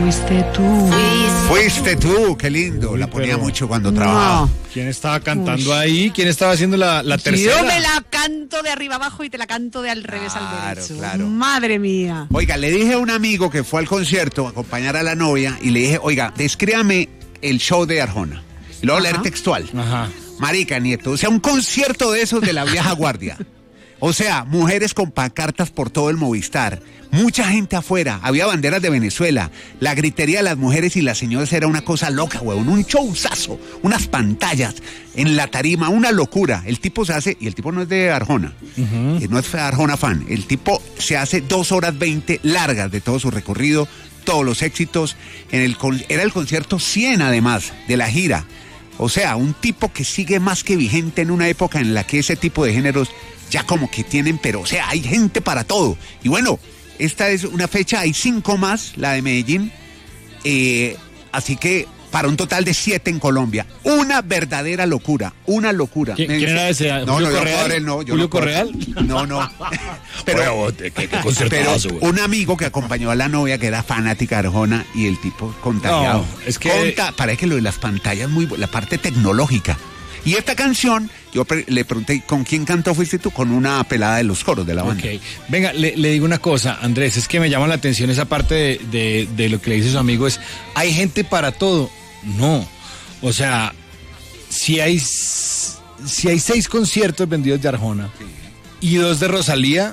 fuiste tú. Fuiste tú, qué lindo. La ponía mucho cuando trabajaba. No. ¿Quién estaba cantando ahí? ¿Quién estaba haciendo la tercera? Yo me la canto de arriba abajo y te la canto de al revés al derecho. Claro. Madre mía. Oiga, le dije a un amigo que fue al concierto a acompañar a la novia y le dije, oiga, descríbame el show de Arjona. Y luego leer textual. Ajá. Marica, nieto, o sea, un concierto de esos de la vieja guardia. O sea, mujeres con pancartas por todo el Movistar, mucha gente afuera, había banderas de Venezuela, la gritería de las mujeres y las señoras era una cosa loca, huevón, un showzazo, unas pantallas en la tarima, una locura. El tipo se hace, y el tipo no es de Arjona, no es Arjona fan, el tipo se hace 2 horas 20 largas de todo su recorrido, todos los éxitos, era el concierto 100 además de la gira. O sea, un tipo que sigue más que vigente en una época en la que ese tipo de géneros ya como que tienen, pero o sea, hay gente para todo. Y bueno, esta es una fecha, hay 5 más, la de Medellín, así que para un total de 7 en Colombia. Una verdadera locura, una locura. ¿Quién era ese? ¿Julio Correal? ¿Julio Correal? No. Pero un amigo que acompañó a la novia que era fanática de Arjona y el tipo contagiado. No, es que... Parece que lo de las pantallas, la parte tecnológica. Y esta canción, yo le pregunté, ¿con quién cantó fuiste tú? Con una pelada de los coros de la banda. Ok, venga, le digo una cosa, Andrés, es que me llama la atención esa parte de lo que le dice su amigo, es, ¿hay gente para todo? No, o sea, si hay 6 conciertos vendidos de Arjona y 2 de Rosalía,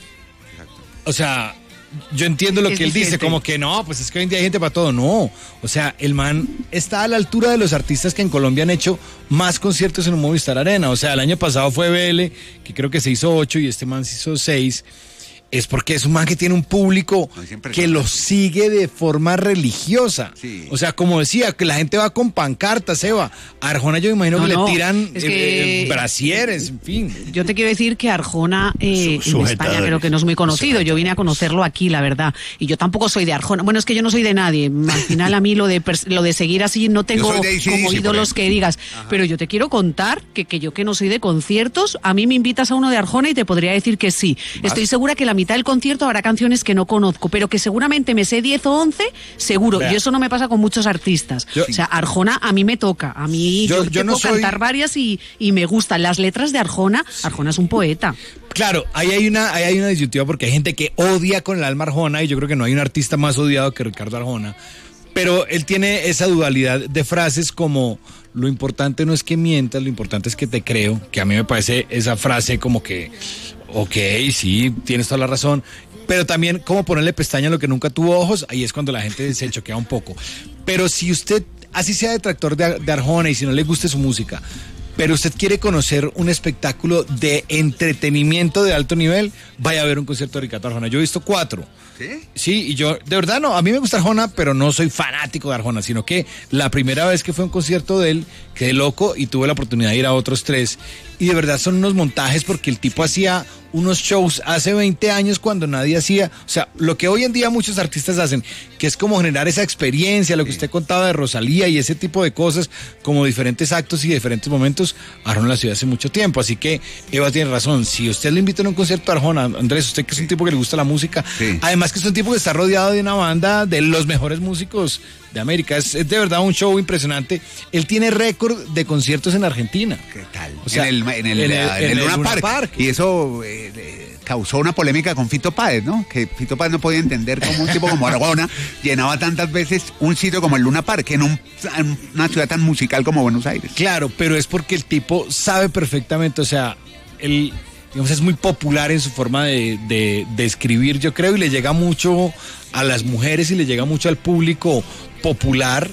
o sea... Yo entiendo lo que él dice, como que no, pues es que hoy en día hay gente para todo. No, o sea, el man está a la altura de los artistas que en Colombia han hecho más conciertos en un Movistar Arena. O sea, el año pasado fue BL, que creo que se hizo 8 y este man se hizo 6. Es porque es un man que tiene un público que lo sigue de forma religiosa. Sí. O sea, como decía, que la gente va con pancartas, Eva. A Arjona yo me imagino que le tiran brasieres, en fin. Yo te quiero decir que Arjona en España creo que no es muy conocido. Yo vine a conocerlo aquí, la verdad. Y yo tampoco soy de Arjona. Bueno, es que yo no soy de nadie. Al final a mí lo de seguir así no tengo como ídolos que digas. Ajá. Pero yo te quiero contar que yo que no soy de conciertos, a mí me invitas a uno de Arjona y te podría decir que sí. ¿Vas? Estoy segura que la mitad del concierto habrá canciones que no conozco, pero que seguramente me sé 10 o 11, seguro. Vea. Y eso no me pasa con muchos artistas. O sea, Arjona a mí me toca. A mí yo no puedo cantar varias y me gustan. Las letras de Arjona, sí. Arjona es un poeta. Claro, ahí hay una disyuntiva porque hay gente que odia con el alma Arjona y yo creo que no hay un artista más odiado que Ricardo Arjona. Pero él tiene esa dualidad de frases como lo importante no es que mientas, lo importante es que te creo, que a mí me parece esa frase como que ok, sí, tienes toda la razón, pero también como ponerle pestaña a lo que nunca tuvo ojos, ahí es cuando la gente se choquea un poco. Pero si usted, así sea detractor de Arjona y si no le guste su música, pero usted quiere conocer un espectáculo de entretenimiento de alto nivel, vaya a ver un concierto de Ricardo Arjona. Yo he visto 4. ¿Sí? Sí, y yo, de verdad no, a mí me gusta Arjona, pero no soy fanático de Arjona, sino que la primera vez que fue a un concierto de él, quedé loco y tuve la oportunidad de ir a otros 3. Y de verdad son unos montajes porque el tipo hacía unos shows hace 20 años cuando nadie hacía, o sea, lo que hoy en día muchos artistas hacen, que es como generar esa experiencia, lo que usted contaba de Rosalía y ese tipo de cosas, como diferentes actos y diferentes momentos, Arjona la ciudad hace mucho tiempo, así que Eva tiene razón, si usted le invita a un concierto a Arjona, Andrés, usted que es un tipo que le gusta la música, además que es un tipo que está rodeado de una banda de los mejores músicos de América, es de verdad un show impresionante. Él tiene récord de conciertos en Argentina. ¿Qué tal? O sea, en el Luna Park. Y eso causó una polémica con Fito Páez, ¿no? Que Fito Páez no podía entender cómo un tipo como Arjona llenaba tantas veces un sitio como el Luna Park en una ciudad tan musical como Buenos Aires. Claro, pero es porque el tipo sabe perfectamente, o sea, él, digamos, es muy popular en su forma de escribir, yo creo, y le llega mucho a las mujeres y le llega mucho al público popular.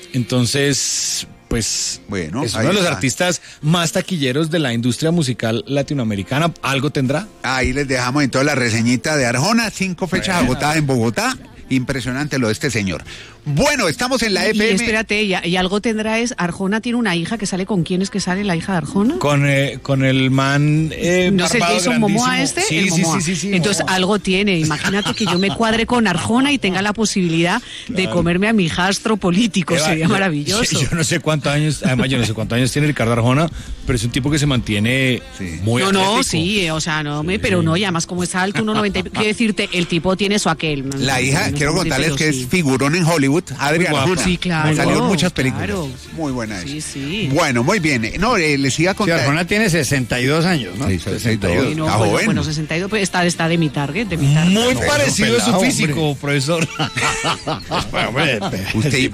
Entonces, pues, bueno, es uno de los artistas más taquilleros de la industria musical latinoamericana. ¿Algo tendrá? Ahí les dejamos entonces la reseñita de Arjona, 5 fechas agotadas en Bogotá. Impresionante lo de este señor. Bueno, estamos en la FM. Y espérate, y algo tendrá es, Arjona tiene una hija que sale, ¿con quién es que sale la hija de Arjona? Con el man ¿no es el Jason Momoa este? Sí, el Momoa. Sí. Entonces Momoa. Algo tiene, imagínate que yo me cuadre con Arjona y tenga la posibilidad de comerme a mi hijastro político, Eva, sería maravilloso. Yo no sé cuántos años, además yo no sé cuántos años tiene Ricardo Arjona, pero es un tipo que se mantiene muy atlético. No, sí, o sea, pero no, y además como es alto, 1,90, quiero decirte, el tipo tiene su aquel. La hija, quiero contarles que es figurón en Hollywood, Adrián Arjona. Sí, claro. Salió en muchas películas. Claro. Muy buena esa. Sí. Bueno, muy bien. No, les iba a contar. Sí, Arjona tiene 62 años, ¿no? Sí, 62. Sí, no, Está joven. Bueno, 62, pues está de mi target, Muy No, parecido a su pelado, físico, profesor. Usted y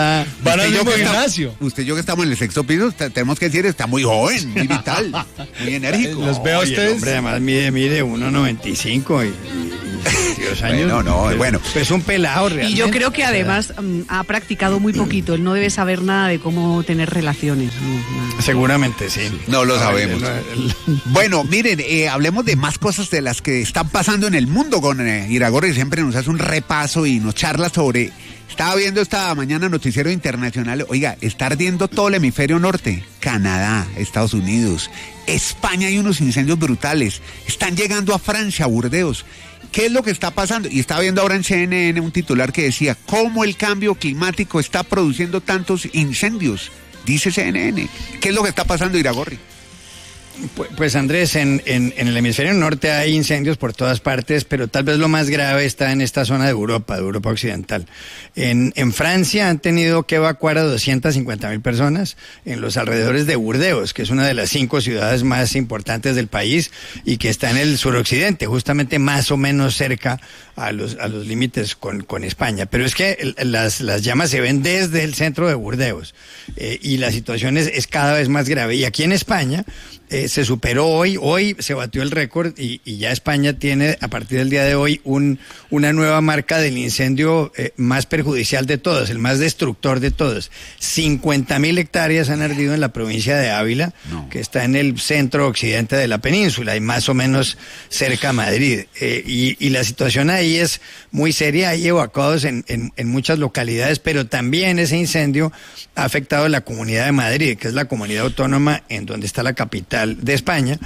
yo que estamos en el sexto piso, tenemos que decir, está muy joven, muy vital, muy enérgico. Los veo a ustedes. Hombre, además mide 1.95 y 22 años. Bueno. Es un pelado realmente. Y yo creo que además ha practicado muy poquito. Él no debe saber nada de cómo tener relaciones. No. Seguramente sí. No lo sabemos. Bueno, miren, hablemos de más cosas de las que están pasando en el mundo con Iragorri. Siempre nos hace un repaso y nos charla sobre... Estaba viendo esta mañana noticiero internacional. Oiga, está ardiendo todo el hemisferio norte. Canadá, Estados Unidos, España, hay unos incendios brutales. Están llegando a Francia, a Burdeos. ¿Qué es lo que está pasando? Y estaba viendo ahora en CNN un titular que decía cómo el cambio climático está produciendo tantos incendios. Dice CNN. ¿Qué es lo que está pasando, Iragorri? Pues Andrés, en el hemisferio norte hay incendios por todas partes, pero tal vez lo más grave está en esta zona de Europa occidental. En Francia han tenido que evacuar a 250,000 personas en los alrededores de Burdeos, que es una de las 5 ciudades más importantes del país y que está en el suroccidente, justamente más o menos cerca a los límites con España. Pero es que las llamas se ven desde el centro de Burdeos y la situación es cada vez más grave. Y aquí en España se superó hoy se batió el récord y ya España tiene a partir del día de hoy una nueva marca del incendio más perjudicial de todos, el más destructor de todos. 50,000 hectáreas han ardido en la provincia de Ávila, que está en el centro occidente de la península y más o menos cerca a Madrid. Y la situación ahí es muy seria, hay evacuados en muchas localidades, pero también ese incendio ha afectado a la Comunidad de Madrid, que es la comunidad autónoma en donde está la capital de España,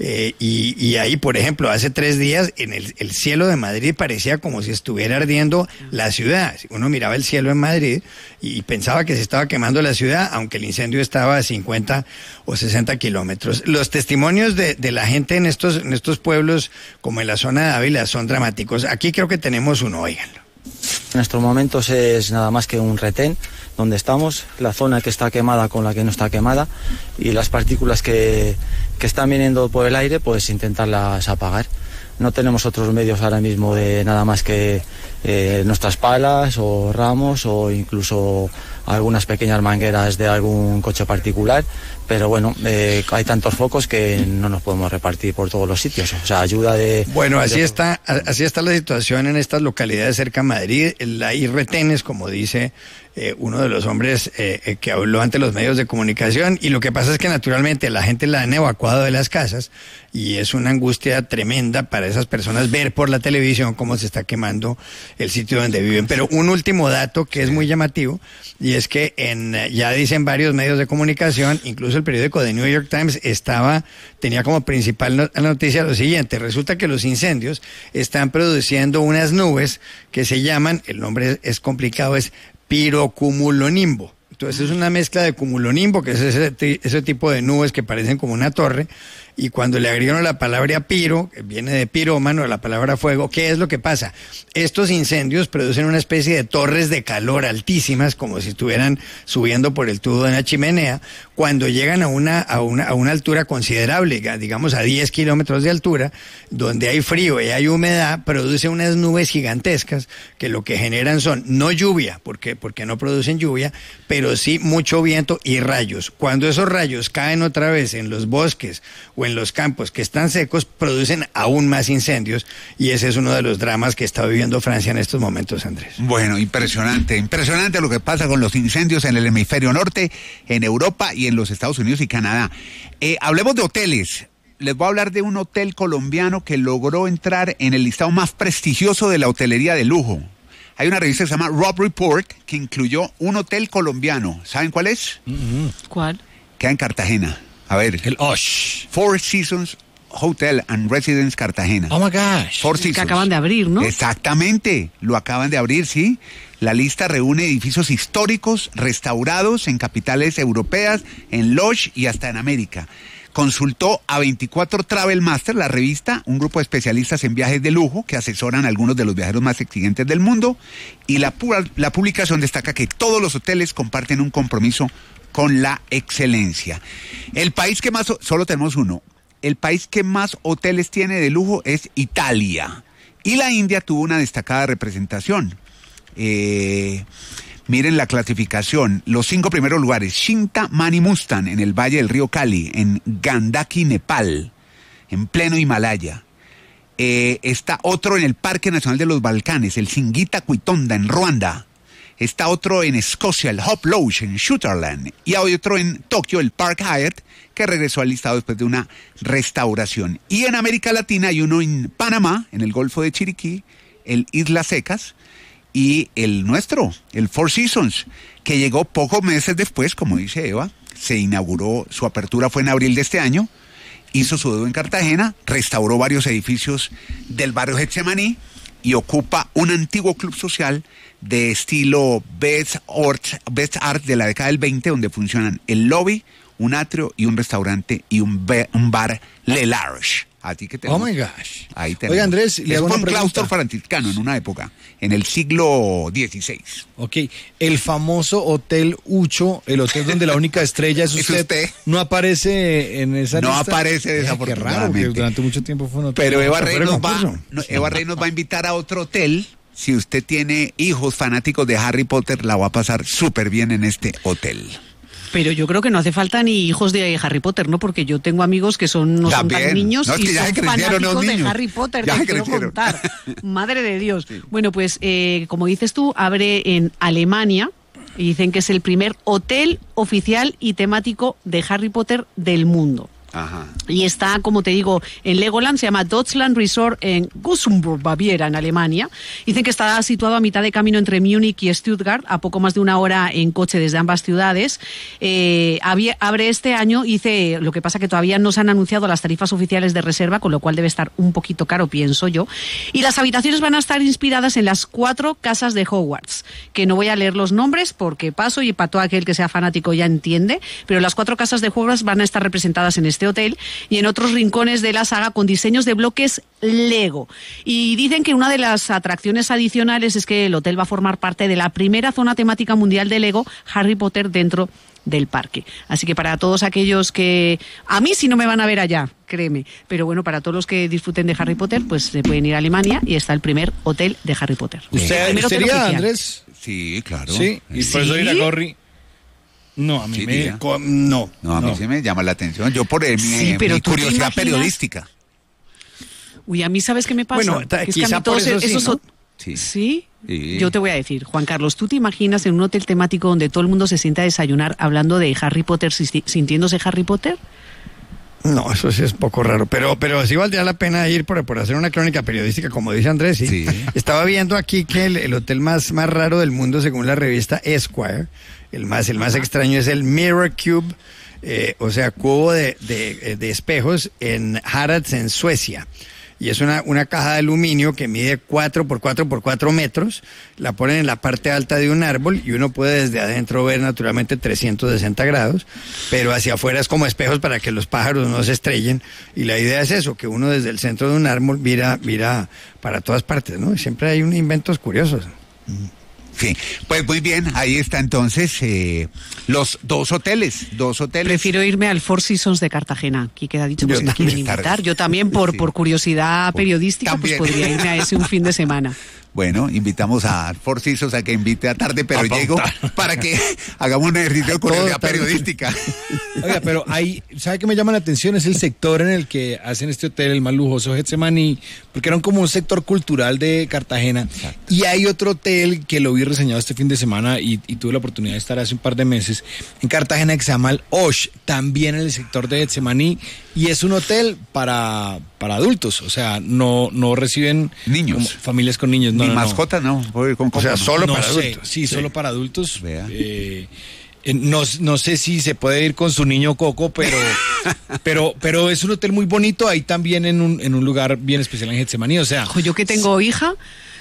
y ahí, por ejemplo, hace 3 días en el cielo de Madrid parecía como si estuviera ardiendo la ciudad. Uno miraba el cielo en Madrid y pensaba que se estaba quemando la ciudad, aunque el incendio estaba a 50 o 60 kilómetros. Los testimonios de la gente en estos pueblos, como en la zona de Ávila, son dramáticos. Aquí creo que tenemos uno, óiganlo. En estos momentos es nada más que un retén donde estamos, la zona que está quemada con la que no está quemada y las partículas que están viniendo por el aire, pues intentarlas apagar. No tenemos otros medios ahora mismo de nada más que nuestras palas o ramos o incluso algunas pequeñas mangueras de algún coche particular, pero bueno, hay tantos focos que no nos podemos repartir por todos los sitios. O sea, ayuda de... Bueno, así está la situación en estas localidades cerca de Madrid. Hay retenes, como dice uno de los hombres que habló ante los medios de comunicación, y lo que pasa es que naturalmente la gente la han evacuado de las casas y es una angustia tremenda para esas personas ver por la televisión cómo se está quemando el sitio donde viven. Pero un último dato que es muy llamativo, y es que ya dicen varios medios de comunicación, incluso el periódico The New York Times tenía como principal noticia lo siguiente: resulta que los incendios están produciendo unas nubes que se llaman, el nombre es complicado, es pirocumulonimbo. Entonces es una mezcla de cumulonimbo, que es ese tipo de nubes que parecen como una torre, y cuando le agregaron la palabra piro, que viene de pirómano, la palabra fuego, ¿qué es lo que pasa? Estos incendios producen una especie de torres de calor altísimas, como si estuvieran subiendo por el tubo de una chimenea. Cuando llegan a una altura considerable, digamos a 10 kilómetros de altura, donde hay frío y hay humedad, produce unas nubes gigantescas que lo que generan son no lluvia, porque no producen lluvia, pero sí mucho viento y rayos. Cuando esos rayos caen otra vez en los bosques o en los campos que están secos, producen aún más incendios, y ese es uno de los dramas que está viviendo Francia en estos momentos, Andrés. Bueno, impresionante lo que pasa con los incendios en el hemisferio norte, en Europa y en los Estados Unidos y Canadá. Hablemos de hoteles. Les voy a hablar de un hotel colombiano que logró entrar en el listado más prestigioso de la hotelería de lujo. Hay una revista que se llama Robb Report que incluyó un hotel colombiano. ¿Saben cuál es? ¿Cuál? Queda en Cartagena. A ver. El Osh. Four Seasons Hotel and Residence Cartagena. Oh my gosh. Four Seasons. Que acaban de abrir, ¿no? Exactamente. Lo acaban de abrir, sí. La lista reúne edificios históricos restaurados en capitales europeas, en Lodge y hasta en América. consultó a 24 Travel Master, la revista, un grupo de especialistas en viajes de lujo que asesoran a algunos de los viajeros más exigentes del mundo, y la publicación destaca que todos los hoteles comparten un compromiso con la excelencia. El país que más, solo tenemos uno, el país que más hoteles tiene de lujo es Italia, y la India tuvo una destacada representación. Miren la clasificación, los 5 primeros lugares: Shinta Mani Mustang en el Valle del Río Cali, en Gandaki, Nepal, en pleno Himalaya. Está otro en el Parque Nacional de los Balcanes, el Singita Quitonda en Ruanda. Está otro en Escocia, el Hop Lodge en Sutherland. Y hay otro en Tokio, el Park Hyatt, que regresó al listado después de una restauración. Y en América Latina hay uno en Panamá, en el Golfo de Chiriquí, el Islas Secas, y el nuestro, el Four Seasons, que llegó pocos meses después, como dice Eva, se inauguró, su apertura fue en abril de este año, hizo su debut en Cartagena, restauró varios edificios del barrio Getsemaní y ocupa un antiguo club social de estilo Best Art de la década del 20, donde funcionan el lobby, un atrio y un restaurante y un bar Le Large. A ti que tenemos. Oh my gosh. Ahí tenemos. Oiga, Andrés, le hago una pregunta. Un claustro franciscano en una época, en el siglo XVI. Ok, el famoso Hotel Ucho, el hotel donde la única estrella es usted, ¿no aparece en esa lista? No aparece, desafortunadamente. Qué raro, que durante mucho tiempo fue un hotel. Pero Eva Rey nos va a invitar a otro hotel. Si usted tiene hijos fanáticos de Harry Potter, la va a pasar súper bien en este hotel. Pero yo creo que no hace falta ni hijos de Harry Potter, ¿no? Porque yo tengo amigos que no son tan niños, y son fanáticos de Harry Potter, te quiero contar. Madre de Dios. Sí. Bueno, pues como dices tú, abre en Alemania y dicen que es el primer hotel oficial y temático de Harry Potter del mundo. Ajá. Y está, como te digo, en Legoland, se llama Deutschland Resort en Gussenburg, Baviera, en Alemania. Dicen que está situado a mitad de camino entre Múnich y Stuttgart, a poco más de una hora en coche desde ambas ciudades. Abre este año, lo que pasa que todavía no se han anunciado las tarifas oficiales de reserva, con lo cual debe estar un poquito caro, pienso yo. Y las habitaciones van a estar inspiradas en las 4 casas de Hogwarts, que no voy a leer los nombres porque paso, y para todo aquel que sea fanático ya entiende, pero las 4 casas de Hogwarts van a estar representadas en este hotel y en otros rincones de la saga con diseños de bloques Lego. Y dicen que una de las atracciones adicionales es que el hotel va a formar parte de la primera zona temática mundial de Lego Harry Potter dentro del parque. Así que para todos aquellos que... A mí sí no me van a ver allá, créeme. Pero bueno, para todos los que disfruten de Harry Potter, pues se pueden ir a Alemania y está el primer hotel de Harry Potter. ¿Usted sería, Andrés? Sí, claro. Sí, y por eso ir a Gorri. No, a mí no, a mí sí me llama la atención. Yo por mi curiosidad periodística. Uy, a mí, ¿sabes qué me pasa? Bueno, es que a mí todos esos... ¿no? ¿Sí? Yo te voy a decir, Juan Carlos, ¿tú te imaginas en un hotel temático donde todo el mundo se sienta a desayunar hablando de Harry Potter, sintiéndose Harry Potter? No, eso sí es poco raro, pero sí valdría la pena ir por hacer una crónica periodística, como dice Andrés, sí. Estaba viendo aquí que el hotel más raro del mundo, según la revista Esquire, el más extraño es el Mirror Cube, o sea, cubo de espejos en Harads, en Suecia. Y es una caja de aluminio que mide 4 por 4 por 4 metros, la ponen en la parte alta de un árbol y uno puede desde adentro ver naturalmente 360 grados, pero hacia afuera es como espejos para que los pájaros no se estrellen, y la idea es eso, que uno desde el centro de un árbol mira para todas partes, ¿no? Y siempre hay unos inventos curiosos. Sí, pues muy bien, ahí está entonces los dos hoteles. Prefiero irme al Four Seasons de Cartagena, aquí queda dicho, pues me quieren invitar. Yo también por curiosidad periodística, también. Pues podría irme a ese un fin de semana. Bueno, invitamos a Four Seasons a que invite a Tarde Pero Llego para que hagamos un ejercicio de curiosidad periodística. Oiga, pero ahí, ¿sabe qué me llama la atención? Es el sector en el que hacen este hotel, el más lujoso Getsemaní, porque era como un sector cultural de Cartagena. Exacto. Y hay otro hotel que lo vi reseñado este fin de semana y tuve la oportunidad de estar hace un par de meses en Cartagena, que se llama el Osh, también en el sector de Getsemaní, y es un hotel para adultos, o sea, no reciben niños, familias con niños, ni mascotas, no. O sea, solo para adultos. Sí, solo para adultos. No sé si se puede ir con su niño Coco, pero es un hotel muy bonito, ahí también en un lugar bien especial en Getsemaní, o sea. Yo que tengo hija,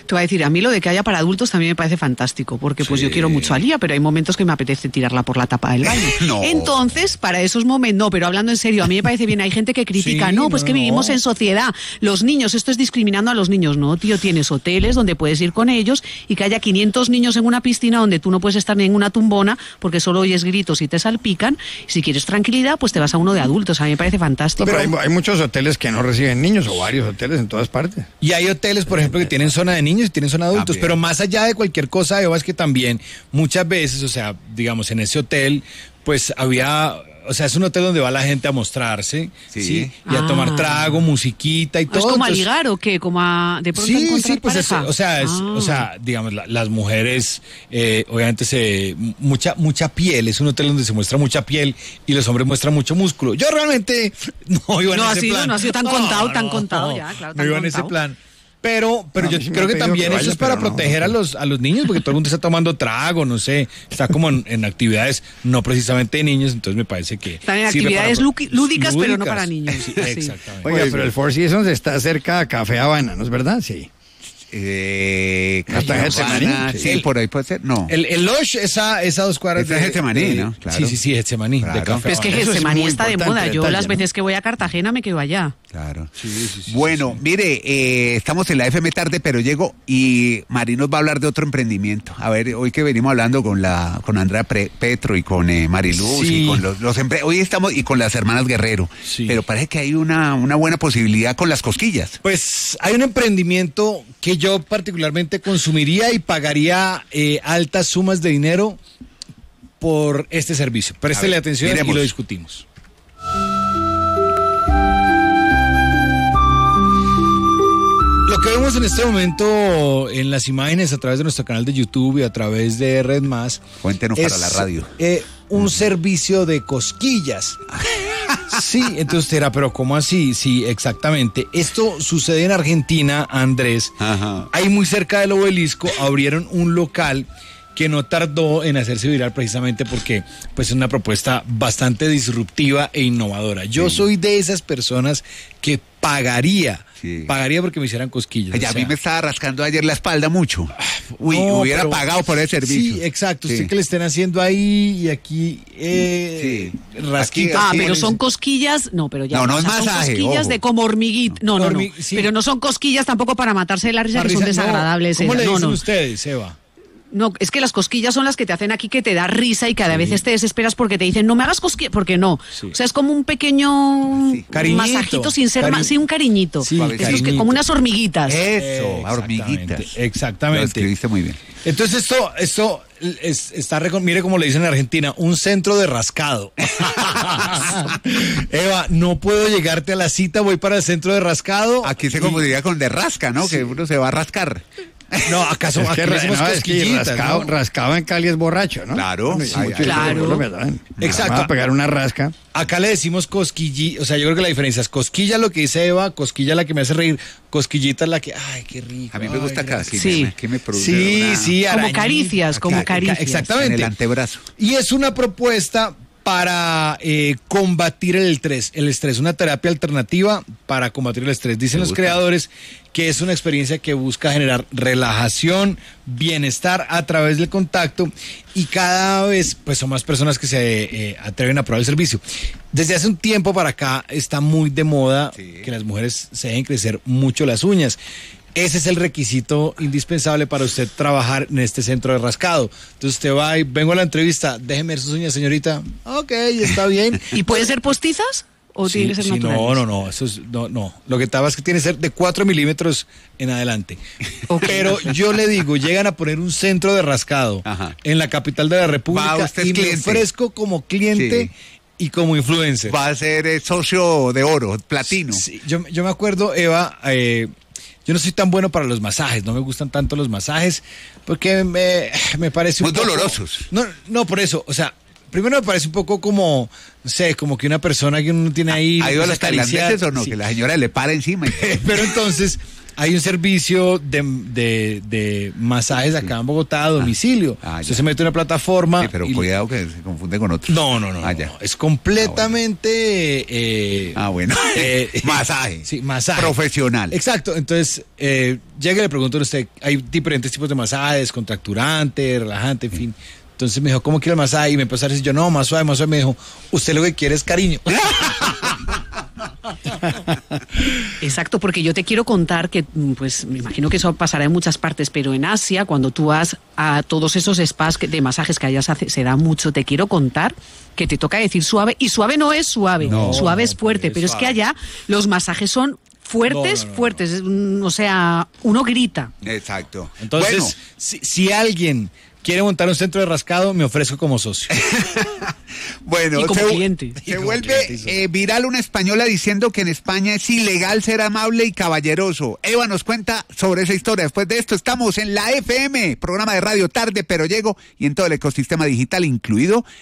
Te voy a decir, a mí lo de que haya para adultos también me parece fantástico, porque pues yo quiero mucho a Lía, pero hay momentos que me apetece tirarla por la tapa del baño. No. Entonces, para esos momentos, no, pero hablando en serio, a mí me parece bien, hay gente que critica, que vivimos en sociedad, los niños, esto es discriminando a los niños. No, tío, tienes hoteles donde puedes ir con ellos y que haya 500 niños en una piscina donde tú no puedes estar ni en una tumbona porque solo oyes gritos y te salpican. Si quieres tranquilidad, pues te vas a uno de adultos. A mí me parece fantástico. No, pero hay muchos hoteles que no reciben niños, o varios hoteles en todas partes. Y hay hoteles, por ejemplo, que tienen zona de niños y tienen zona de adultos. Pero más allá de cualquier cosa, Eva, es que también muchas veces, o sea, digamos, en ese hotel, pues había... O sea, es un hotel donde va la gente a mostrarse, ¿sí? Y a tomar trago, musiquita y todo. ¿Es como a ligar o qué? ¿Como a de pronto encontrar pareja? O sea, digamos, las mujeres, obviamente mucha piel, es un hotel donde se muestra mucha piel y los hombres muestran mucho músculo. Yo realmente no iba en ese plan. No ha sido tan contado ya, claro. No iba en ese plan. Pero yo creo que también eso es para proteger a los niños, porque todo el mundo está tomando trago, no sé, está como en actividades no precisamente de niños, entonces me parece que... Están en actividades lúdicas, pero no para niños. Sí, exactamente. Oiga, pero el Four Seasons está cerca a Café Habana, ¿no es verdad? Sí. Hasta Getsemaní. Sí, por ahí puede ser. No. El Lodge, esa 2 cuadras de Getsemaní, ¿no? Claro. Sí, Getsemaní. Claro. De Café Pero es que Getsemaní está de moda. Yo las veces que voy a Cartagena me quedo allá. Claro. Bueno, mire, estamos en la FM tarde, pero llego y Mari nos va a hablar de otro emprendimiento. A ver, hoy que venimos hablando con Andrea Petro y con Mariluz y con hoy estamos y con las hermanas Guerrero. Sí. Pero parece que hay una buena posibilidad con las cosquillas. Pues hay un emprendimiento que yo particularmente consumiría y pagaría altas sumas de dinero por este servicio. Préstele atención y lo discutimos. Lo que vemos en este momento en las imágenes a través de nuestro canal de YouTube y a través de Red Más. Cuéntenos para la radio. Un servicio de cosquillas. Sí, entonces usted dirá, pero ¿cómo así? Sí, exactamente. Esto sucede en Argentina, Andrés. Ajá. Ahí muy cerca del obelisco abrieron un local que no tardó en hacerse viral precisamente porque pues es una propuesta bastante disruptiva e innovadora. Yo soy de esas personas que pagaría porque me hicieran cosquillas. A mí me estaba rascando ayer la espalda mucho. Hubiera pagado por el servicio. Sí, exacto. Usted que le estén haciendo ahí y aquí rasquitas. Pero son cosquillas. No, pero ya. No es masaje. Son cosquillas de como hormiguita. No. Sí. Pero no son cosquillas tampoco para matarse de la risa, que son desagradables. ¿Cómo le dicen ustedes, Eva? No, es que las cosquillas son las que te hacen aquí que te da risa y que a veces te desesperas porque te dicen, no me hagas cosquillas, porque no. Sí. O sea, es como un pequeño masajito sin ser un cariñito. Sí, cariñito. Como unas hormiguitas. Eso, hormiguitas. Exactamente. Lo escribiste muy bien. Entonces esto está, mire como le dicen en Argentina, un centro de rascado. Eva, no puedo llegarte a la cita, voy para el centro de rascado. Aquí se confundiría con de rasca, ¿no? Sí. Que uno se va a rascar. No, acaso es que rascado en Cali es borracho, ¿no? Claro, claro. Exacto. Va a pegar una rasca. Acá le decimos cosquillita, o sea, yo creo que la diferencia es cosquilla lo que dice Eva, cosquilla la que me hace reír, cosquillita la que, ay, qué rico. A mí me gusta casi. Sí. Que me produce sí, como caricias, Exactamente. En el antebrazo. Y es una propuesta para combatir el estrés, una terapia alternativa para combatir el estrés. Dicen los creadores que es una experiencia que busca generar relajación, bienestar a través del contacto y cada vez pues son más personas que se atreven a probar el servicio. Desde hace un tiempo para acá está muy de moda que las mujeres se dejen crecer mucho las uñas. Ese es el requisito indispensable para usted trabajar en este centro de rascado. Entonces usted va y vengo a la entrevista, déjeme ver sus uñas, señorita. Ok, está bien. ¿Y pueden ser postizas? ¿O tiene que ser naturales? No, eso es, no. Lo que pasa es que tiene que ser de 4 milímetros en adelante. Okay. Pero yo le digo, llegan a poner un centro de rascado en la capital de la República y me ofrezco como cliente y como influencer. Va a ser socio de oro, platino. Sí, yo me acuerdo, Eva, yo no soy tan bueno para los masajes, no me gustan tanto los masajes porque me parece muy dolorosos. No, por eso, o sea, primero me parece un poco como, no sé, como que una persona que uno tiene ahí... ¿Ha ido a los tailandeses o no? Sí. Que la señora le para encima. Pero entonces, hay un servicio de masajes acá en Bogotá a domicilio. Usted se mete en una plataforma. Sí, pero cuidado que se confunde con otros. No. Es completamente... bueno. Masaje. Sí, masaje. Profesional. Exacto. Entonces, llega y le pregunto a usted, hay diferentes tipos de masajes, contracturante, relajante, en fin. Entonces me dijo, ¿cómo quiere el masaje? Y me empezó a decir yo, no, más suave. Me dijo, usted lo que quiere es cariño. Exacto, porque yo te quiero contar que, pues me imagino que eso pasará en muchas partes, pero en Asia, cuando tú vas a todos esos spas de masajes que allá se da mucho, te quiero contar que te toca decir suave, y suave no es suave, suave es fuerte, pero es que allá los masajes son fuertes, fuertes, o sea, uno grita. Exacto. Entonces, bueno, si alguien quiere montar un centro de rascado, me ofrezco como socio. Bueno, y como cliente. Se vuelve viral una española diciendo que en España es ilegal ser amable y caballeroso. Eva nos cuenta sobre esa historia. Después de esto estamos en la FM, programa de radio Tarde Pero Llego, y en todo el ecosistema digital, incluido